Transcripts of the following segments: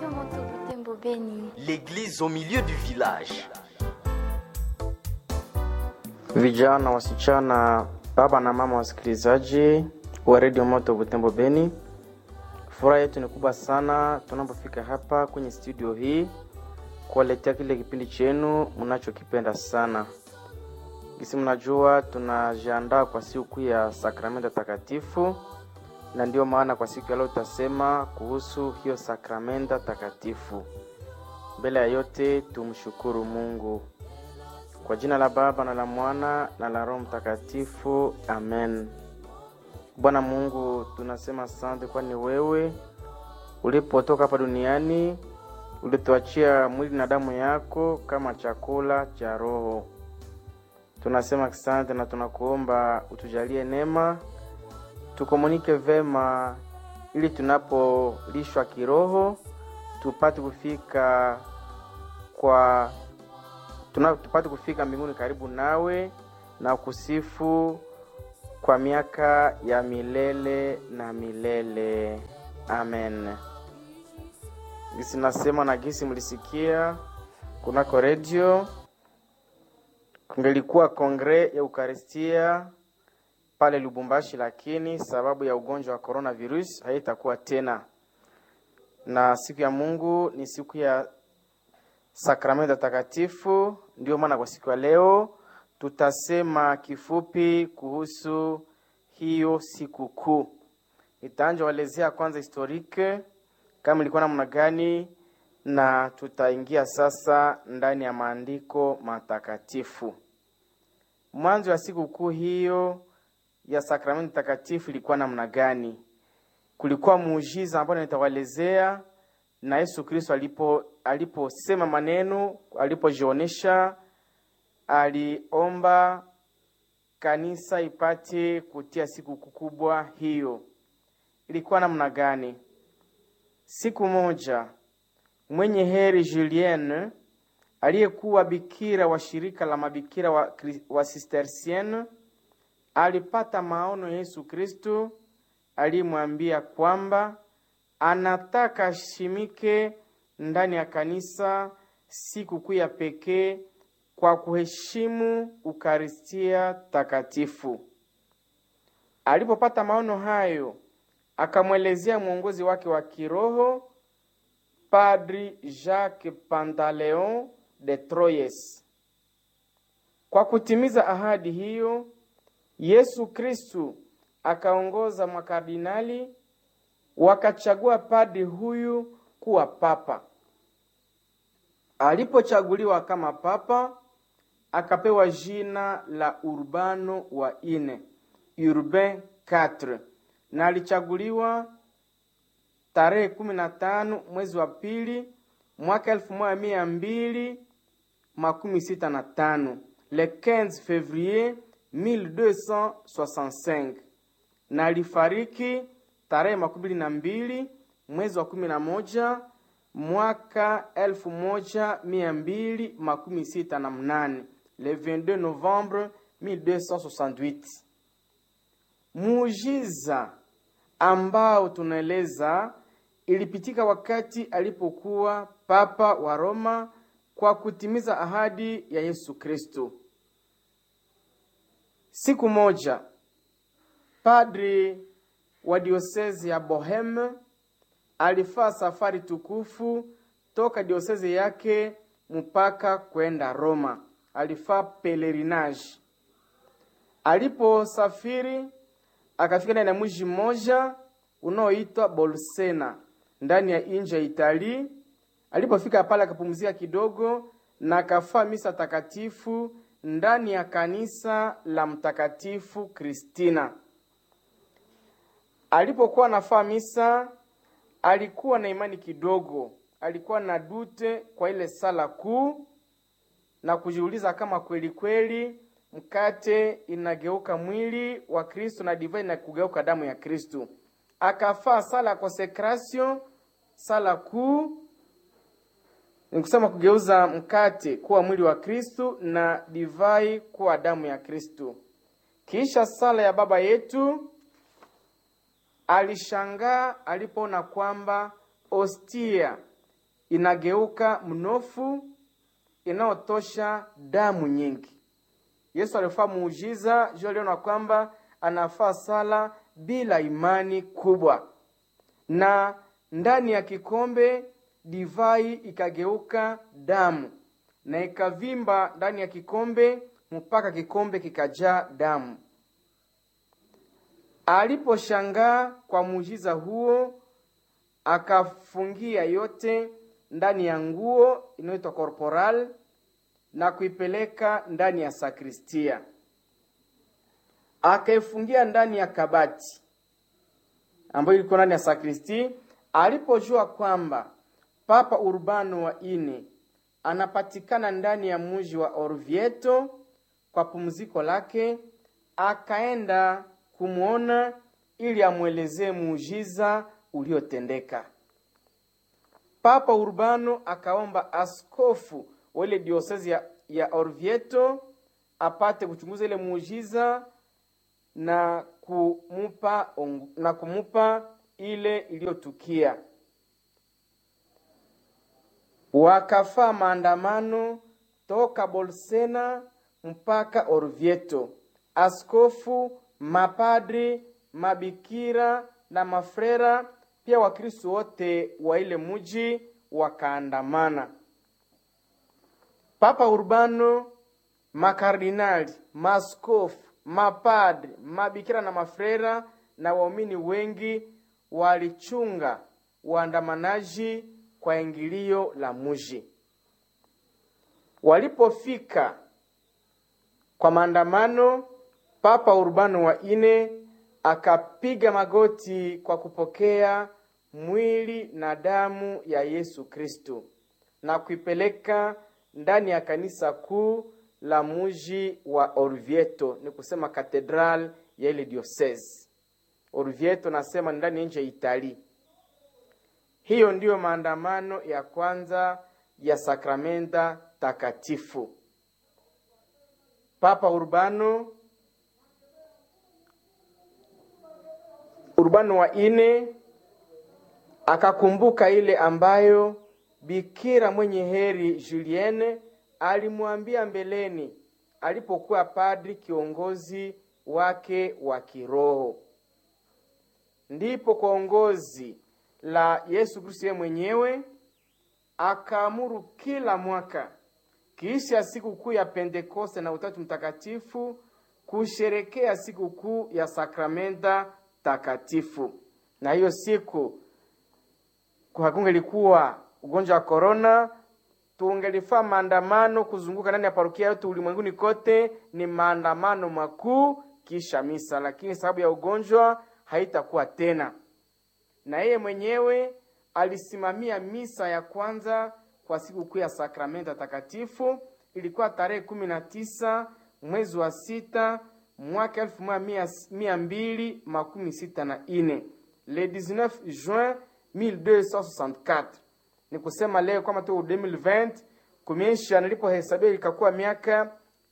Radio Moto Butembo Beni. L'église au milieu du village. Vijana, wasichana, baba na mama wasikilizaji wa Radio Moto Butembo Beni. Furaha yetu ni kubwa sana tunapofika hapa kwenye studio hii kuwaletea kile kipindi chenu mnachokipenda sana. Kisi mnajua tunajiandaa kwa siku ya sakramenta takatifu, na ndio maana kwa siku ya leo tutasema kuhusu hiyo sakramenta takatifu. Mbele ya yote tumshukuru Mungu. Kwa jina la Baba na la Mwana na la Roho Mtakatifu. Amen. Bwana Mungu, tunasema asante kwani wewe ulipotoka hapa duniani ulituachia mwili na damu yako kama chakula cha roho. Tunasema asante na tunakuomba utujalie neema tukomunike vema, ili tunapolishwa kiroho tupate kufika mbinguni karibu nawe na kusifu kwa miaka ya milele na milele. Amen. Gisi nasema na gisi mlisikia kunako radio, kungelikuwa kongre ya Eukaristia pale Lubumbashi, lakini sababu ya ugonjwa wa coronavirus haitakuwa tena. Na siku ya Mungu ni siku ya sakramenta takatifu, ndio maana kwa siku ya leo tutasema kifupi kuhusu hiyo siku kuu. Nitaanza kuelezea kwanza historique kama ilikuwa namna gani, na tutaingia sasa ndani ya maandiko matakatifu. Mwanzo wa siku kuu hiyo ya sakramenti takatifu ilikuwa namna gani? Kulikuwa muujiza ambao nitawaelezea, na Yesu Kristo aliposema maneno, alipojionesha, aliomba kanisa ipate kutia siku kubwa hiyo. Ilikuwa namna gani? Siku moja mwenye heri Julienne aliyekuwa bikira wa shirika la mabikira wa Cistercienne alipata maono ya Yesu Kristo aliyemwambia kwamba anataka ashimike ndani ya kanisa siku kuu ya pekee kwa kuheshimu Ukaristia takatifu. Alipopata maono hayo, akamwelezea mwongozi wake wa kiroho Padri Jacques Pantaleon de Troyes. Kwa kutimiza ahadi hiyo, Yesu Kristo akaongoza makardinali wakachagua padri huyu kuwa papa. Alipochaguliwa kama papa, akapewa jina la Urbano wa ine, Urbain IV, na alichaguliwa tarehe 15 mwezi wa pili mwaka 1265, le 15 février 1265, na alifariki tarehe 22 mwezi wa 11 mwaka 1268, le 22 novembre 1268. Muujiza ambao tunaeleza ilipitika wakati alipokuwa papa wa Roma kwa kutimiza ahadi ya Yesu Kristo. Siku moja padri wa diosezi ya Boheme alifaa safari tukufu toka diosezi yake mpaka kwenda Roma. Alifaa pelerinage. Aliposafiri akafika ndani ya mji mmoja unaoitwa Bolsena ndani ya nchi ya Italia. Alipofika pale akapumzika kidogo na akafaa misa takatifu ndani ya kanisa la Mtakatifu Kristina. Alipokuwa anafaa misa, alikuwa na imani kidogo. Alikuwa na dute kwa ile sala kuu na kujiuliza kama kweli kweli mkate inageuka mwili wa Kristo na divai na kugeuka damu ya Kristo. Akafaa sala ya consecration, sala kuu, ni kusema kugeuza mkate kuwa mwili wa Kristo na divai kuwa damu ya Kristo. Kisha sala ya Baba Yetu, alishangaa alipoona kwamba ostia inageuka mnofu inaotosha damu nyingi. Yesu alifanya muujiza, juu aliona kwamba anafaa sala bila imani kubwa. Na ndani ya kikombe divai ikageuka damu na ikavimba ndani ya kikombe mpaka kikombe kikajaa damu. Aliposhangaa kwa muujiza huo, akafungia yote ndani ya nguo inayoitwa korporal na kuipeleka ndani ya sakristia. Akaifungia ndani ya kabati ambayo ilikuwa ndani ya sakristi. Alipojua kwamba Papa Urbano wa ine anapatikana ndani ya mji wa Orvieto kwa pumziko lake, akaenda kumuona ili amuelezee muujiza uliotendeka. Papa Urbano akaomba askofu wa ile diosezi ya Orvieto apate kuchunguza ile muujiza na kumupa ile iliyotukia. Wakafaa maandamano toka Bolsena mpaka Orvieto. Askofu, mapadri, mabikira na mafrera, pia Wakristo wote wa ile mji wakaandamana. Papa Urbano, makardinali, maaskofu, mapadri, mabikira na mafrera na waumini wengi walichunga waandamanaji kwa ingilio la mji. Walipofika kwa maandamano, Papa Urbano wa ine akapiga magoti kwa kupokea mwili na damu ya Yesu Kristo na kuipeleka ndani ya kanisa kuu la mji wa Orvieto, ni kusema katedral ya ile diocese. Orvieto nasema ndani nje ya Italia. Hiyo ndiyo maandamano ya kwanza ya sakramenta takatifu. Papa Urbano wa ine akakumbuka ile ambayo Bikira mwenye heri Julienne alimwambia mbeleni alipokuwa padri kiongozi wake wa kiroho. Ndipo kwa ongozi la Yesu Kristo mwenyewe akaamuru kila mwaka kisha siku kuu ya Pentekoste na Utatu Mtakatifu kusherekea siku kuu ya sakramenta takatifu. Na hiyo siku kungelikuwa ugonjwa wa corona, tungelifaa maandamano kuzunguka ndani ya parokia yote ulimwenguni kote, ni maandamano makuu kisha misa, lakini sababu ya ugonjwa haitakuwa tena. Na yeye mwenyewe alisimamia misa ya kwanza kwa siku kuu ya sakramenta takatifu. Ilikuwa tarehe 19 mwezi wa 6 mwaka 1264, le 19 juin 1264. Ni kusema leo kama tu 2020 kumeisha, nilipohesabia ikakuwa miaka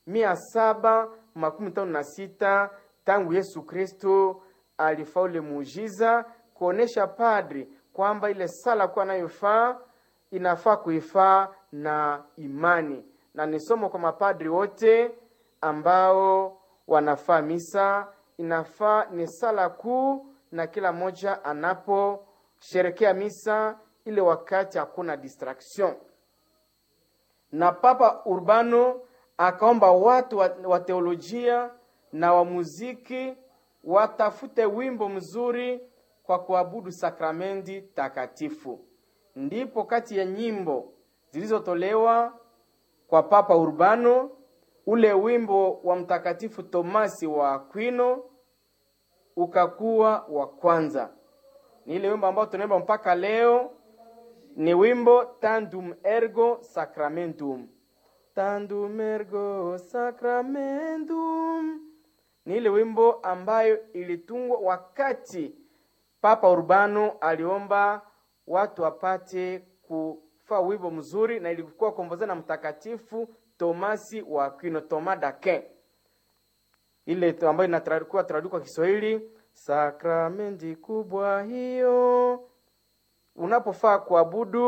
756 tangu Yesu Kristo alifaule muujiza kuonesha padri kwamba ile sala kwa anayofaa inafaa kuifaa na imani. Na nisomo kwa mapadri wote ambao wanafaa misa, inafaa ni sala kuu, na kila moja anapo sherekea misa ile wakati hakuna distraction. Na Papa Urbano akaomba watu wa teolojia na wa muziki watafute wimbo mzuri kwa kuabudu sakramenti takatifu. Ndipo kati ya nyimbo zilizotolewa kwa Papa Urbano, ule wimbo wa Mtakatifu Tomasi wa Aquino ukakuwa wa kwanza. Ni ile wimbo ambao tunaimba mpaka leo, ni wimbo Tandum Ergo Sacramentum. Tandum Ergo Sacramentum. Ni ile wimbo ambayo ilitungwa wakati Papa Urbano aliomba watu wapate kufaa wimbo mzuri, na ilikuwa komboza na Mtakatifu Tomasi wa Aquino, Thomas d'Aquin. Ile ambayo inakuwa traduka kwa Kiswahili, sakramenti kubwa hiyo. Unapofaa kuabudu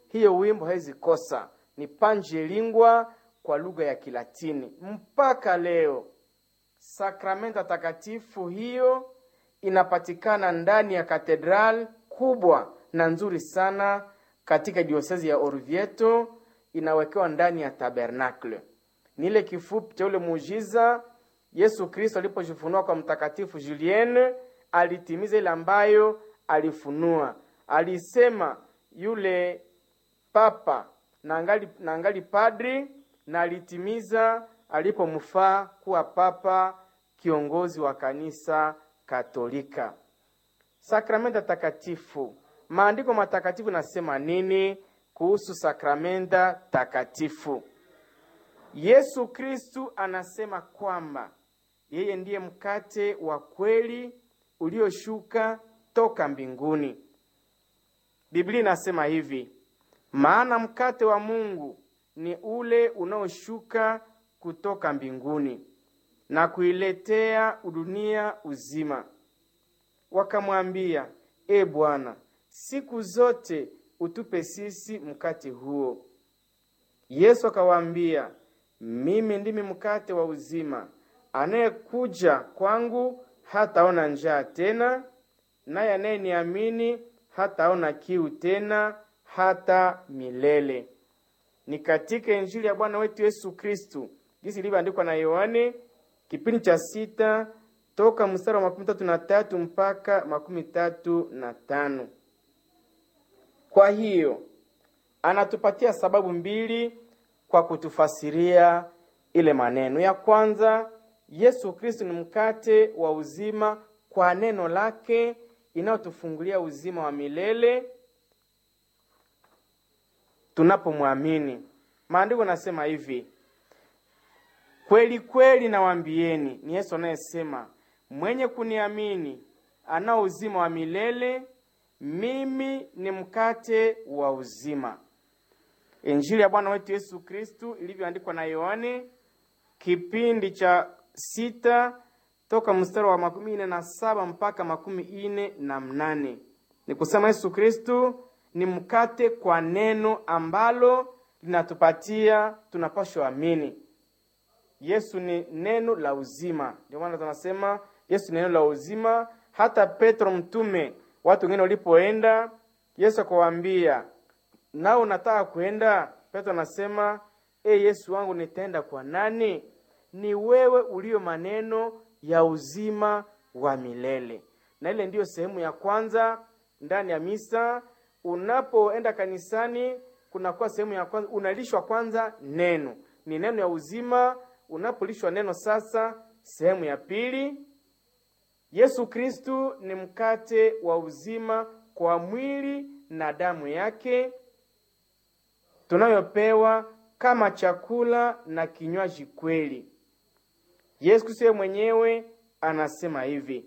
hiyo wimbo haizi kosa. Ni Pange Lingua kwa lugha ya Kilatini. Mpaka leo sakramenta takatifu hiyo inapatikana ndani ya katedral kubwa na nzuri sana katika diosezi ya Orvieto, inawekewa ndani ya tabernacle. Nile kifupi cha ule muujiza Yesu Kristo alipojifunua kwa mtakatifu Julien, alitimiza ile ambayo alifunua. Alisema yule papa na angali padri, na alitimiza alipomfaa kuwa papa, kiongozi wa kanisa Katolika. Sakramenta takatifu. Maandiko matakatifu nasema nini kuhusu sakramenta takatifu? Yesu Kristu anasema kwamba yeye ndiye mkate wa kweli ulioshuka toka mbinguni. Biblia inasema hivi: maana mkate wa Mungu ni ule unaoshuka kutoka mbinguni na kuiletea dunia uzima. Wakamwambia, Bwana, siku zote utupe sisi mkate huo. Yesu akawaambia, mimi ndimi mkate wa uzima. Anayekuja kwangu hataona njaa tena, naye anayeniamini hataona kiu tena hata milele. Ni katika Injili ya Bwana wetu Yesu Kristu jinsi ilivyoandikwa na Yohane kipindi cha 6 toka mstari wa 33 mpaka 35. Kwa hiyo anatupatia sababu mbili kwa kutufasiria ile maneno. Ya kwanza, Yesu Kristo ni mkate wa uzima kwa neno lake inayotufungulia uzima wa milele tunapomwamini. Maandiko nasema hivi: kweli kweli nawaambieni, ni Yesu anayesema, mwenye kuniamini ana uzima wa milele, mimi ni mkate wa uzima. Injili ya Bwana wetu Yesu Kristu ilivyoandikwa na Yohane kipindi cha 6 toka mstari wa 47 mpaka 48. Ni kusema Yesu Kristu ni mkate kwa neno ambalo linatupatia tunapaswa amini. Yesu ni neno la uzima. Ndio maana tunasema Yesu ni neno la uzima. Hata Petro mtume, watu wengine walipoenda, Yesu akawaambia, nao nataka kuenda. Petro anasema, Yesu wangu, nitaenda kwa nani? Ni wewe ulio maneno ya uzima wa milele. Na ile ndiyo sehemu ya kwanza ndani ya misa. Unapoenda kanisani, kunakuwa sehemu ya kwanza, unalishwa kwanza neno. Ni neno ya uzima. Unapolishwa neno sasa, sehemu ya pili, Yesu Kristu ni mkate wa uzima kwa mwili na damu yake tunayopewa kama chakula na kinywaji kweli. Yesu Kristo mwenyewe anasema hivi: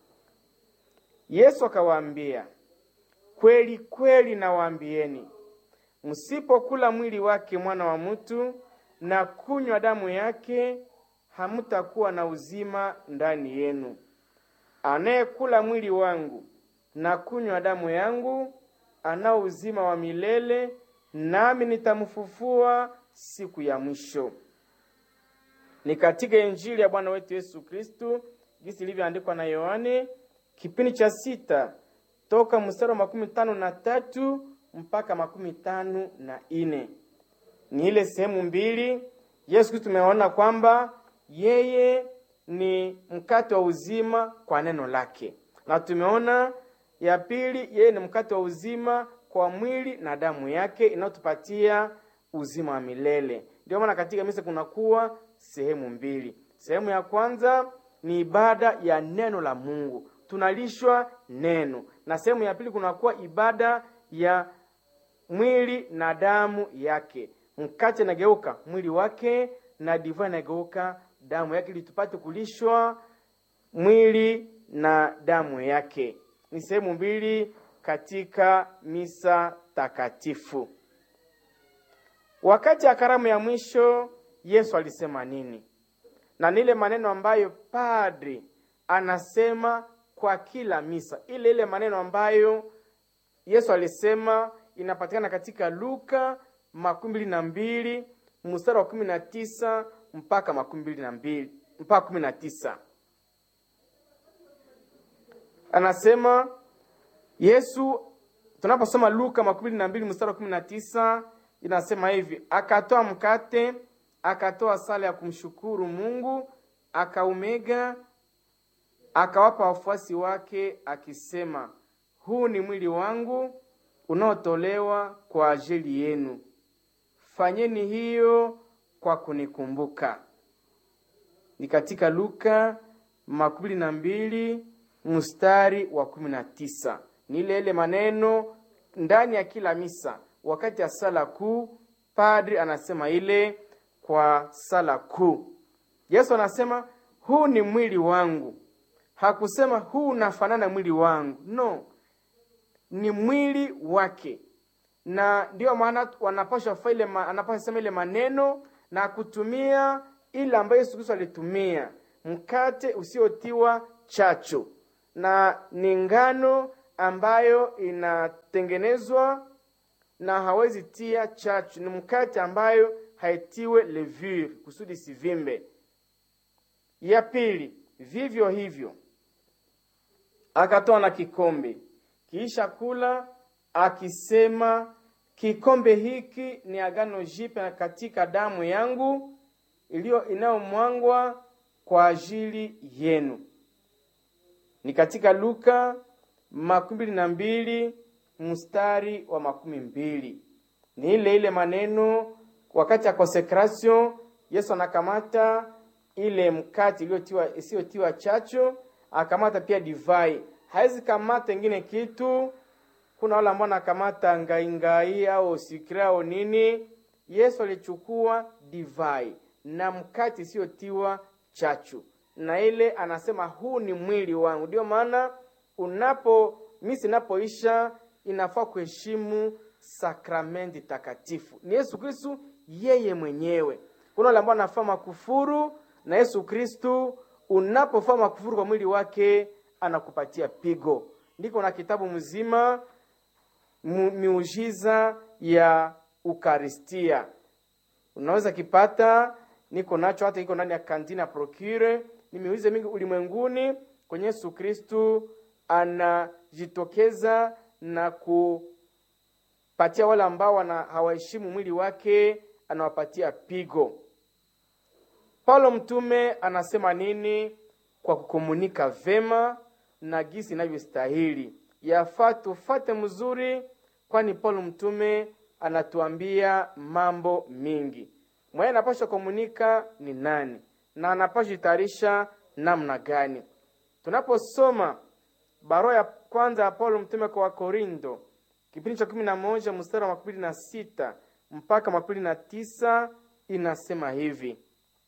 Yesu akawaambia, kweli kweli nawaambieni, msipokula mwili wake mwana wa mtu na kunywa damu yake, hamutakuwa na uzima ndani yenu. Anayekula mwili wangu na kunywa damu yangu ana uzima wa milele, nami nitamfufua siku ya mwisho. Ni katika Injili ya Bwana wetu Yesu Kristu jinsi ilivyoandikwa na Yohane kipindi cha 6 toka mstari wa 53 mpaka 54. Ni ile sehemu mbili. Yesu Kristo tumeona kwamba yeye ni mkate wa uzima kwa neno lake. Na tumeona ya pili, yeye ni mkate wa uzima kwa mwili na damu yake inayotupatia uzima wa milele. Ndio maana katika misa kunakuwa sehemu mbili. Sehemu ya kwanza ni ibada ya neno la Mungu, tunalishwa neno. Na sehemu ya pili kunakuwa ibada ya mwili na damu yake. Mkate nageuka mwili wake na divai nageuka damu yake, ili tupate kulishwa mwili na damu yake. Ni sehemu mbili katika misa takatifu. Wakati ya karamu ya mwisho, Yesu alisema nini? Na nile maneno ambayo padri anasema kwa kila misa. Ile maneno ambayo Yesu alisema inapatikana katika Luka 22 mstari wa 19 mpaka 22 mpaka 19. Anasema Yesu, tunaposoma Luka 22 mstari wa 19, inasema hivi: akatoa mkate, akatoa sala ya kumshukuru Mungu, akaumega, akawapa wafuasi wake akisema, huu ni mwili wangu unaotolewa kwa ajili yenu, fanyeni hiyo kwa kunikumbuka. Ni katika Luka 22 mstari wa 19. Ni ile maneno ndani ya kila misa. Wakati ya sala kuu, padri anasema ile kwa sala kuu. Yesu anasema huu ni mwili wangu. Hakusema huu unafanana mwili wangu. No. Ni mwili wake. Na ndio maana wanapaswa sema ile maneno na kutumia ile ambayo Yesu Kristo alitumia. Mkate usiotiwa chachu. Na ni ngano ambayo inatengenezwa na hawezi tia chachu. Ni mkate ambayo haitiwe levure kusudi sivimbe. Ya pili, vivyo hivyo akatoa na kikombe, kisha kula akisema, kikombe hiki ni agano jipya katika damu yangu inayomwangwa kwa ajili yenu. Ni katika Luka 22 mstari wa 12. Ni ile maneno wakati ya consecration. Yesu anakamata ile mkate isiyotiwa chachu, akamata pia divai. Haizi kamata ingine kitu. Kuna wale ambao anakamata ngai au sikira au nini. Yesu alichukua divai na mkate isiyotiwa chachu. Na ile anasema huu ni mwili wangu. Ndio maana misi inapoisha inafaa kuheshimu sakramenti takatifu. Ni Yesu Kristo yeye mwenyewe. Kuna wale ambao anafanya makufuru na Yesu Kristo, unapofanya makufuru kwa mwili wake anakupatia pigo. Ndiko na kitabu mzima miujiza ya Ukaristia. Unaweza kipata, niko nacho hata iko ndani ya kantina Procure. Ni miujiza mingi ulimwenguni kwenye Yesu Kristo anajitokeza na kupatia wale ambao hawaheshimu mwili wake, anawapatia pigo. Paulo mtume anasema nini kwa kukomunika vema na gisi inavyostahili? Yafaa tufate mzuri, kwani Paulo mtume anatuambia mambo mingi. Mwenye anapaswa komunika ni nani na anapaswa jitayarisha namna gani? Tunaposoma barua ya kwanza ya Paulo mtume kwa Wakorintho, kipindi cha 11 mstari wa 26 mpaka 29, inasema hivi: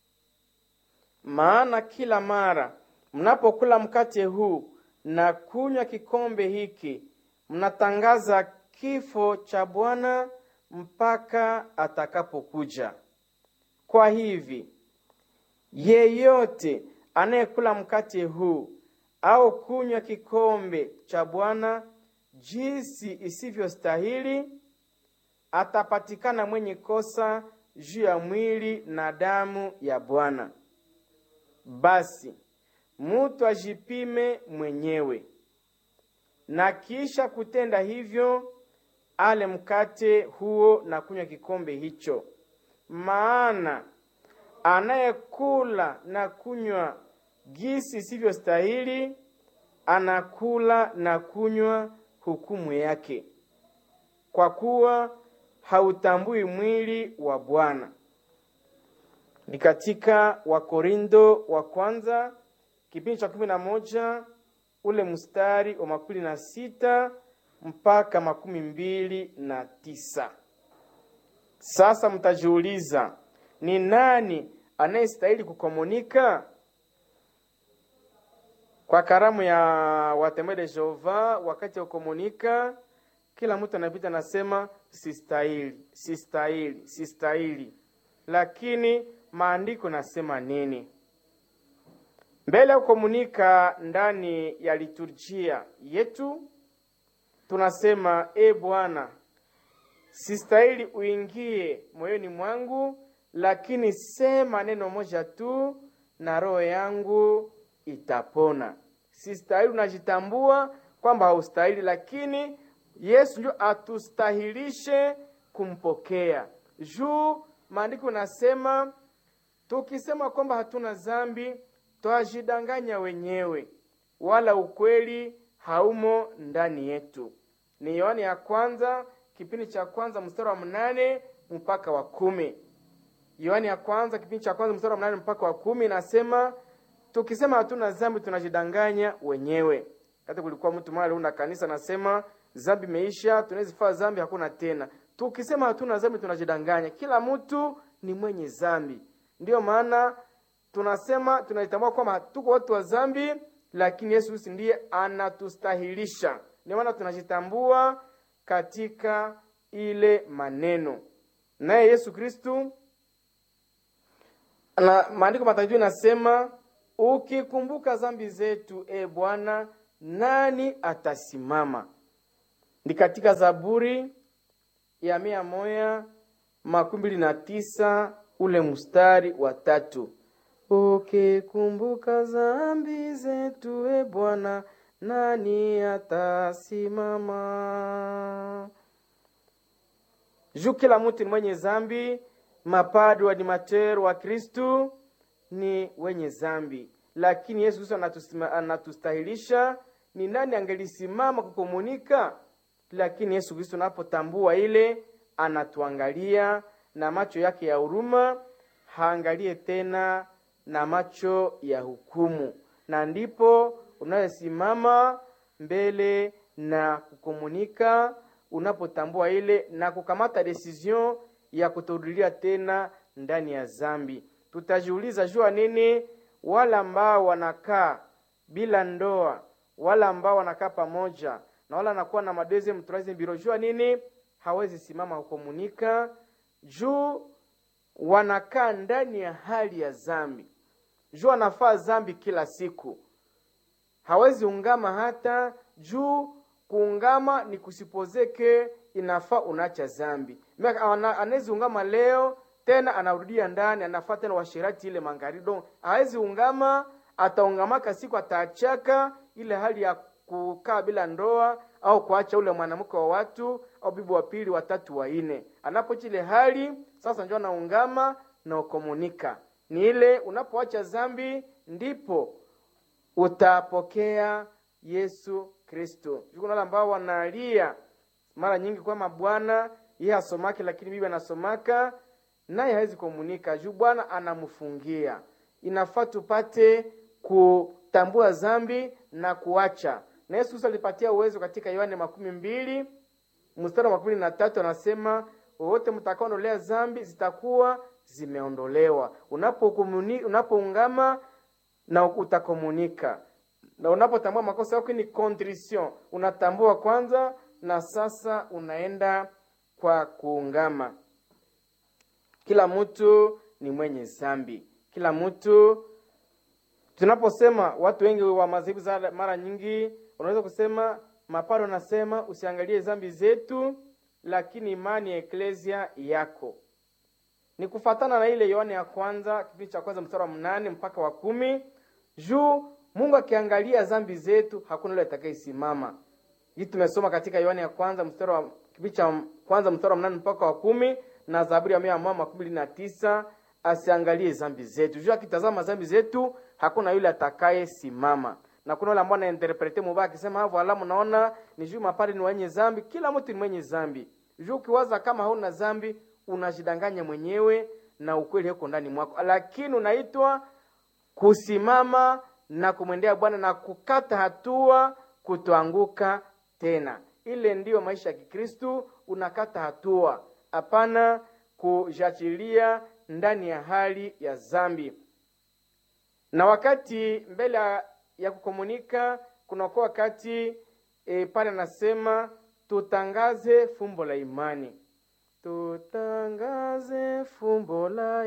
maana kila mara mnapokula mkate huu na kunywa kikombe hiki, mnatangaza kifo cha Bwana mpaka atakapokuja. Kwa hivi, yeyote anayekula mkate huu au kunywa kikombe cha Bwana jinsi isivyostahili, atapatikana mwenye kosa juu ya mwili na damu ya Bwana. Basi mtu ajipime mwenyewe, na kisha kutenda hivyo ale mkate huo na kunywa kikombe hicho. Maana anayekula na kunywa gisi isivyostahili, anakula na kunywa hukumu yake, kwa kuwa hautambui mwili wa Bwana. Ni katika Wakorintho wa kwanza kipindi cha 11 ule mstari wa 26 mpaka 29. Sasa mtajiuliza, ni nani anayestahili kukomunika? Kwa karamu ya Watemwe de Jehova, wakati wa kukomunika, kila mtu anapita anasema sistahili. Lakini maandiko nasema nini? Mbele ya kukomunika ndani ya liturjia yetu, tunasema, Bwana, sistahili uingie moyoni mwangu, lakini sema neno moja tu na roho yangu itapona. Sistahili, unajitambua kwamba haustahili, lakini Yesu ndio atustahilishe kumpokea. Juu maandiko nasema, tukisema kwamba hatuna dhambi, twajidanganya wenyewe, wala ukweli haumo ndani yetu. Ni Yohana ya kwanza, kipindi cha kwanza mstari wa 8 mpaka wa 10. Yohana ya kwanza, kipindi cha kwanza mstari wa 8 mpaka wa 10 nasema, tukisema hatuna dhambi tunajidanganya wenyewe. Hata kulikuwa mtu mmoja aliunda kanisa nasema, dhambi imeisha, tunaweza fanya dhambi hakuna tena. Tukisema hatuna dhambi tunajidanganya. Kila mtu ni mwenye dhambi. Ndio maana tunasema, tunalitambua kwamba tuko watu wa dhambi, lakini Yesu ndiye anatustahilisha. Ndio maana tunajitambua katika ile maneno. Naye Yesu Kristo, na maandiko matakatifu nasema, ukikumbuka dhambi zetu, Bwana, nani atasimama? Ni katika Zaburi ya 129 ule mstari wa 3. Ukikumbuka dhambi zetu, Bwana, nani atasimama? Juu kila mtu ni mwenye dhambi, mapadri wa animatero wa Kristo ni wenye dhambi, lakini Yesu Kristo anatustahilisha. Ni nani angelisimama kukomunika? Lakini Yesu Kristo anapotambua ile, anatuangalia na macho yake ya huruma, haangalie tena na macho ya hukumu, na ndipo unayesimama mbele na kukomunika, unapotambua ile na kukamata decision ya kutorudia tena ndani ya dhambi. Tutajiuliza, jua nini wala ambao wanakaa bila ndoa, wala ambao wanakaa pamoja na wala anakuwa na madeze mturazi mbiro, jua nini hawezi simama kukomunika? Juu wanakaa ndani ya hali ya dhambi. Juu anafaa dhambi kila siku, hawezi ungama hata juu. Kuungama ni kusipozeke inafaa unacha dhambi. Anawezi ungama leo tena anarudia ndani, anafaa tena washirati ile mangarido. Hawezi ungama, ataungamaka siku ataachaka ile hali ya kukaa bila ndoa au kuacha ule mwanamke wa watu au bibi wa pili, wa tatu, wa nne. Anapochile hali sasa ndio anaungama na ukomunika. Ni ile unapoacha dhambi ndipo utapokea Yesu Kristo. Kuna wale ambao wanalia mara nyingi kwa Bwana yeye asomake, lakini bibi anasomaka naye hawezi komunika juu Bwana anamfungia. Inafaa tupate kutambua dhambi na kuacha. Na Yesu alipatia uwezo katika Yohana 12 mstari wa 13, anasema wote mtakaoondolea dhambi zitakuwa zimeondolewa. Unapoungama na utakomunika. Na unapotambua makosa yako ni contrition, unatambua kwanza na sasa unaenda kwa kuungama. Kila mtu ni mwenye dhambi. Kila mtu, tunaposema watu wengi wa madhehebu za mara nyingi unaweza kusema maparo nasema usiangalie dhambi zetu, lakini imani ya eklesia yako. Ni kufatana na ile Yohana ya kwanza, kipindi cha kwanza mstari wa 8 mpaka wa 10. Juu Mungu akiangalia dhambi zetu hakuna yule atakayesimama. Hii tumesoma katika Yohana ya kwanza mstari wa kipindi cha kwanza mstari wa 8 mpaka wa 10, na Zaburi ya 129, asiangalie dhambi zetu. Juu akitazama dhambi zetu hakuna yule atakayesimama. Na kuna wale ambao wanainterprete mubaya akisema hapo alamu naona ni juu mapari ni wenye dhambi. Kila mtu ni mwenye dhambi. Juu ukiwaza kama hauna dhambi unajidanganya mwenyewe na ukweli uko ndani mwako. Lakini unaitwa kusimama na kumwendea Bwana na kukata hatua kutoanguka tena. Ile ndiyo maisha ya Kikristo, unakata hatua. Hapana kujachilia ndani ya hali ya dhambi. Na wakati mbele ya kukomunika kuna kwa wakati pale nasema tutangaze fumbo la imani. Tutangaze fumbo la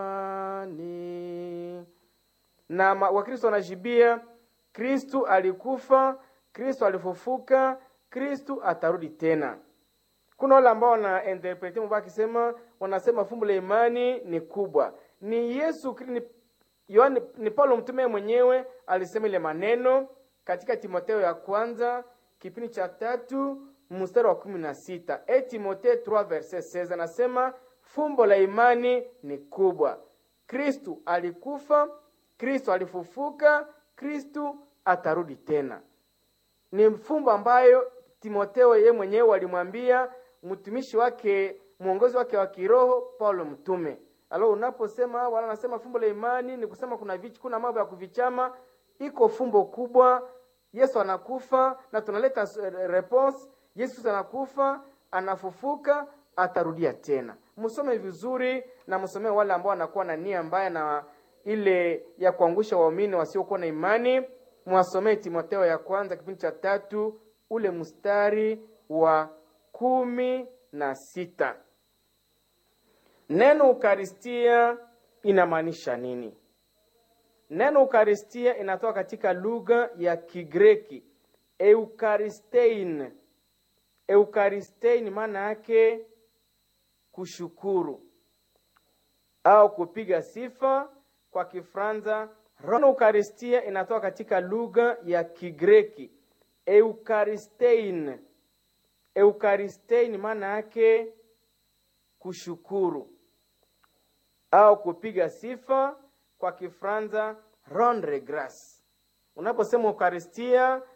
imani. Na Wakristo wanajibia, Kristo alikufa, Kristo alifufuka, Kristo atarudi tena. Kuna wale ambao wana interprete mbaya kisema wanasema fumbo la imani ni kubwa. Ni Yesu ni Paulo mtume mwenyewe alisema ile maneno katika Timotheo ya kwanza kipindi cha 3 mstari wa 16. Timotheo 3 verset 16 anasema fumbo la imani ni kubwa. Kristo alikufa, Kristo alifufuka, Kristo atarudi tena. Ni fumbo ambayo Timotheo yeye mwenyewe alimwambia mtumishi wake, mwongozi wake wa kiroho Paulo mtume. Alo, unaposema wala nasema fumbo la imani ni kusema kuna mambo ya kuvichama, iko fumbo kubwa. Yesu anakufa na tunaleta response. Yesu anakufa, anafufuka, atarudia tena. Msome vizuri na msome wale ambao wanakuwa na nia mbaya na ile ya kuangusha waumini wasiokuwa na imani. Mwasomee Timotheo ya kwanza kipindi cha 3 ule mstari wa 16. Neno Eukaristia inamaanisha nini? Neno Eukaristia inatoka katika lugha ya Kigreki Eukaristein. Eukaristein maana yake kushukuru au kupiga sifa kwa Kifaransa. Neno Eukaristia inatoka katika lugha ya Kigreki Eukaristein. Eukaristein maana yake kushukuru au kupiga sifa kwa Kifaransa rendre grâce. Unaposema Eukaristia